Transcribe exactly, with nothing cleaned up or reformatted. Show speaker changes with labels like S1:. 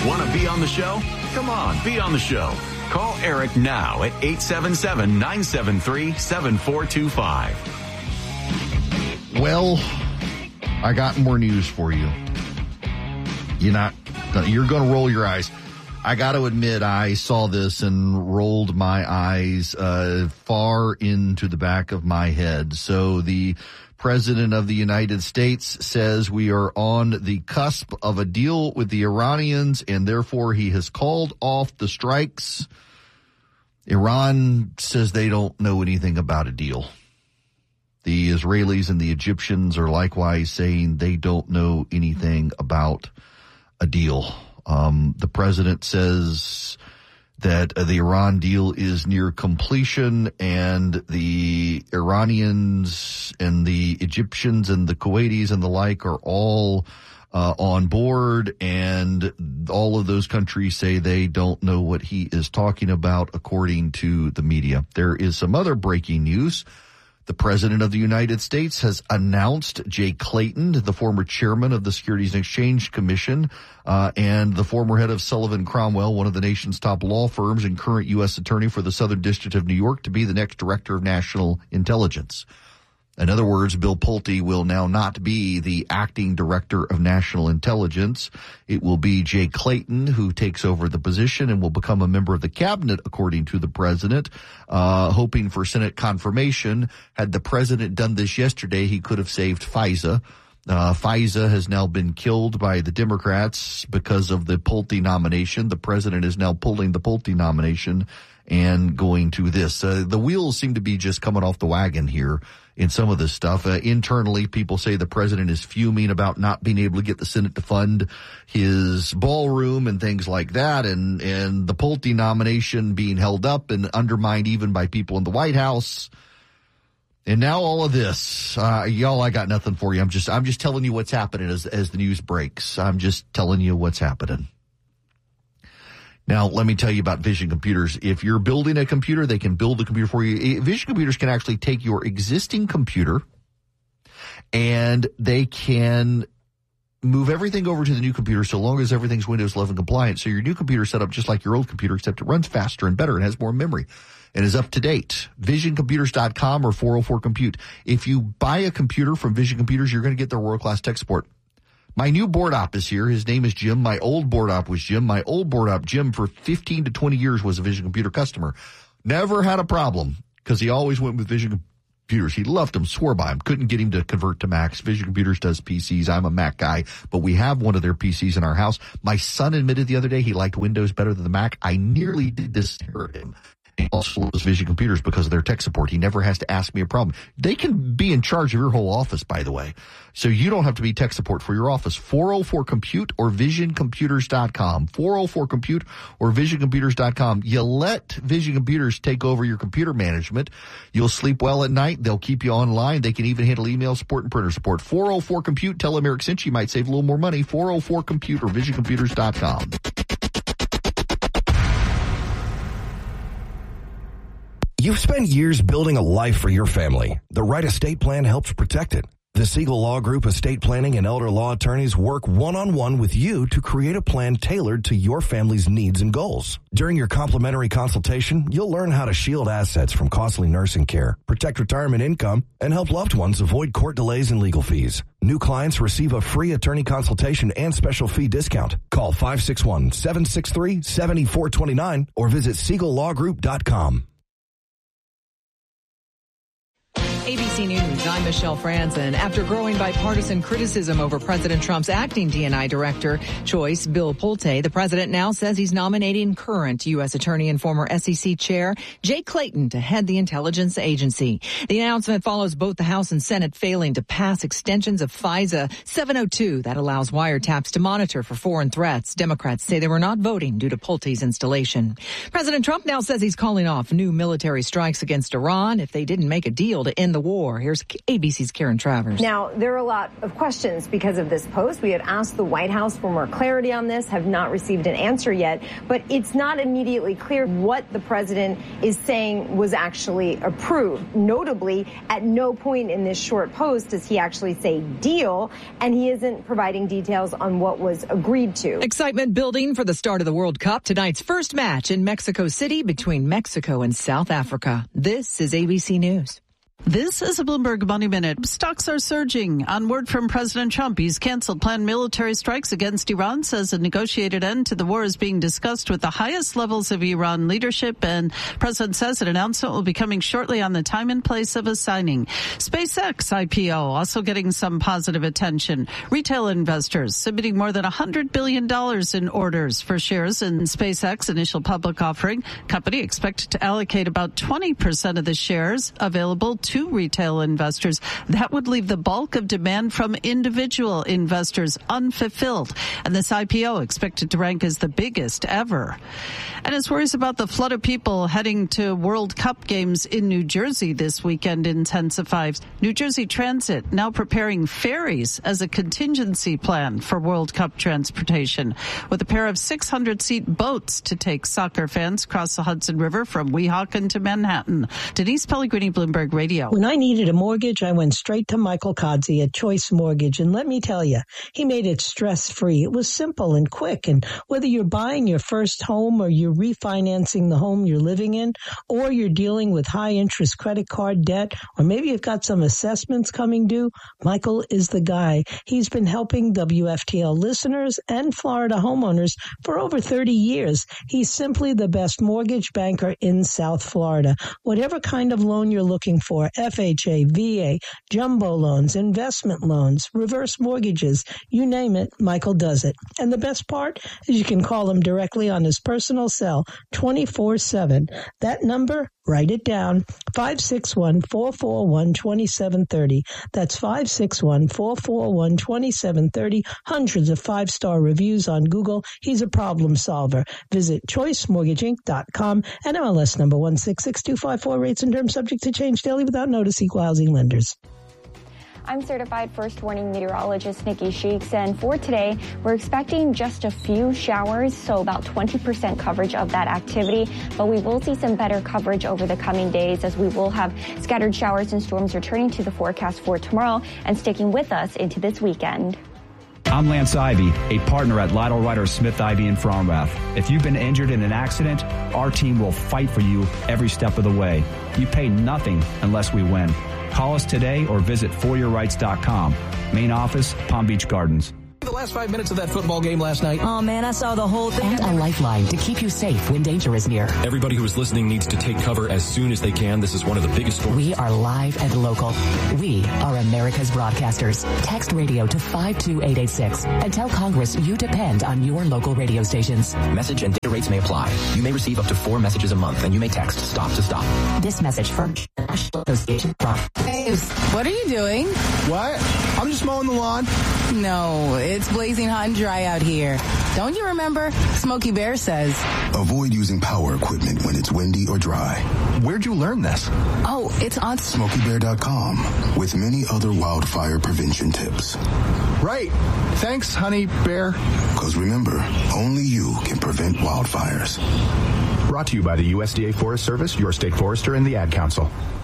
S1: Want to be on the show? Come on, be on the show. Call Eric now at eight seven seven, nine seven three, seven four two five.
S2: Well, I got more news for you. You're not, you're going to roll your eyes. I got to admit, I saw this and rolled my eyes uh, far into the back of my head. So the President of the United States says we are on the cusp of a deal with the Iranians, and therefore he has called off the strikes. Iran says they don't know anything about a deal. The Israelis and the Egyptians are likewise saying they don't know anything about a deal. Um, the president says that uh, the Iran deal is near completion, and the Iranians and the Egyptians and the Kuwaitis and the like are all uh, on board, and all of those countries say they don't know what he is talking about, according to the media. There is some other breaking news. The President of the United States has announced Jay Clayton, the former chairman of the Securities and Exchange Commission, uh, and the former head of Sullivan Cromwell, one of the nation's top law firms and current U S attorney for the Southern District of New York, to be the next director of national intelligence. In other words, Bill Pulte will now not be the acting director of national intelligence. It will be Jay Clayton who takes over the position and will become a member of the cabinet, according to the president, uh, hoping for Senate confirmation. Had the president done this yesterday, he could have saved FISA. Uh, FISA has now been killed by the Democrats because of the Pulte nomination. The president is now pulling the Pulte nomination and going to this. Uh, the wheels seem to be just coming off the wagon here in some of this stuff. Uh, internally, people say the president is fuming about not being able to get the Senate to fund his ballroom and things like that, and, and the Pulte nomination being held up and undermined even by people in the White House. And now all of this, uh, y'all, I got nothing for you. I'm just, I'm just telling you what's happening as, as the news breaks. I'm just telling you what's happening. Now, let me tell you about Vision Computers. If you're building a computer, they can build a computer for you. Vision Computers can actually take your existing computer and they can move everything over to the new computer so long as everything's Windows eleven compliant. So your new computer is set up just like your old computer, except it runs faster and better and has more memory and is up to date. vision computers dot com or four oh four compute. If you buy a computer from Vision Computers, you're going to get their world-class tech support. My new board op is here. His name is Jim. My old board op was Jim. My old board op, Jim, for fifteen to twenty years was a Vision Computer customer. Never had a problem because he always went with Vision Computers. He loved them, swore by them, couldn't get him to convert to Macs. Vision Computers does P Cs. I'm a Mac guy, but we have one of their P Cs in our house. My son admitted the other day he liked Windows better than the Mac. I nearly did disinherit him. He also loves Vision Computers because of their tech support. He never has to ask me a problem. They can be in charge of your whole office, by the way. So you don't have to be tech support for your office. four oh four compute or vision computers dot com. four oh four compute or vision computers dot com. You let Vision Computers take over your computer management. You'll sleep well at night. They'll keep you online. They can even handle email support and printer support. four oh four compute. Tell them Eric sent you. You might save a little more money. four oh four compute or vision computers dot com.
S3: You've spent years building a life for your family. The right estate plan helps protect it. The Siegel Law Group estate planning and elder law attorneys work one-on-one with you to create a plan tailored to your family's needs and goals. During your complimentary consultation, you'll learn how to shield assets from costly nursing care, protect retirement income, and help loved ones avoid court delays and legal fees. New clients receive a free attorney consultation and special fee discount. Call five six one, seven six three, seven four two nine or visit siegel law group dot com.
S4: A B C News, I'm Michelle Franzen. After growing bipartisan criticism over President Trump's acting D and I director choice, Bill Pulte, the president now says he's nominating current U S attorney and former S E C chair Jay Clayton to head the intelligence agency. The announcement follows both the House and Senate failing to pass extensions of FISA seven oh two that allows wiretaps to monitor for foreign threats. Democrats say they were not voting due to Pulte's installation. President Trump now says he's calling off new military strikes against Iran if they didn't make a deal to end the the war. Here's A B C's Karen Travers.
S5: Now, there are a lot of questions because of this post. We have asked the White House for more clarity on this, have not received an answer yet, but it's not immediately clear what the president is saying was actually approved. Notably, at no point in this short post does he actually say deal, and he isn't providing details on what was agreed to.
S4: Excitement building for the start of the World Cup. Tonight's first match in Mexico City between Mexico and South Africa. This is A B C News.
S6: This is a Bloomberg Money Minute. Stocks are surging on word from President Trump. He's canceled planned military strikes against Iran, says a negotiated end to the war is being discussed with the highest levels of Iran leadership, and President says an announcement will be coming shortly on the time and place of a signing. SpaceX I P O also getting some positive attention. Retail investors submitting more than one hundred billion dollars in orders for shares in SpaceX initial public offering. Company expected to allocate about twenty percent of the shares available to retail investors. That would leave the bulk of demand from individual investors unfulfilled. And this I P O expected to rank as the biggest ever. And as worries about the flood of people heading to World Cup games in New Jersey this weekend intensifies. New Jersey Transit now preparing ferries as a contingency plan for World Cup transportation, with a pair of six hundred seat boats to take soccer fans across the Hudson River from Weehawken to Manhattan. Denise Pellegrini, Bloomberg Radio.
S7: When I needed a mortgage, I went straight to Michael Kodzi at Choice Mortgage, and let me tell you, he made it stress-free. It was simple and quick, and whether you're buying your first home or you're refinancing the home you're living in, or you're dealing with high-interest credit card debt, or maybe you've got some assessments coming due, Michael is the guy. He's been helping W F T L listeners and Florida homeowners for over thirty years. He's simply the best mortgage banker in South Florida. Whatever kind of loan you're looking for, F H A, V A, jumbo loans, investment loans, reverse mortgages, you name it, Michael does it. And the best part is you can call him directly on his personal cell twenty-four seven. That number, write it down, five six one, four four one, two seven three zero. That's five six one, four four one, two seven three zero. Hundreds of five-star reviews on Google. He's a problem solver. Visit choice mortgage inc dot com and M L S number one six six two five four. Rates and terms subject to change daily without notice. Equal housing lenders.
S8: I'm certified first warning meteorologist Nikki Sheeks, and for today, we're expecting just a few showers, so about twenty percent coverage of that activity, but we will see some better coverage over the coming days as we will have scattered showers and storms returning to the forecast for tomorrow and sticking with us into this weekend.
S9: I'm Lance Ivy, a partner at Lytle Ryder Smith Ivy in Fromrath. If you've been injured in an accident, our team will fight for you every step of the way. You pay nothing unless we win. Call us today or visit for your rights dot com. Main office, Palm Beach Gardens.
S10: The last five minutes of that football game last night.
S11: Oh, man, I saw the whole thing. And a lifeline to keep you safe when danger is near.
S12: Everybody who is listening needs to take cover as soon as they can. This is one of the biggest stories.
S11: We are live and local. We are America's broadcasters. Text radio to five two eight eight six and tell Congress you depend on your local radio stations.
S13: Message and data rates may apply. You may receive up to four messages a month, and you may text stop to stop.
S11: This message from National Association of
S14: What are you doing?
S15: What? I'm just mowing the lawn.
S14: No, it's blazing hot and dry out here. Don't you remember? Smokey Bear says.
S16: Avoid using power equipment when it's windy or dry.
S15: Where'd you learn this?
S14: Oh, it's on
S16: smokey bear dot com with many other wildfire prevention tips.
S15: Right. Thanks, honey bear.
S16: Because remember, only you can prevent wildfires.
S17: Brought to you by the U S D A Forest Service, your state forester, and the Ad Council.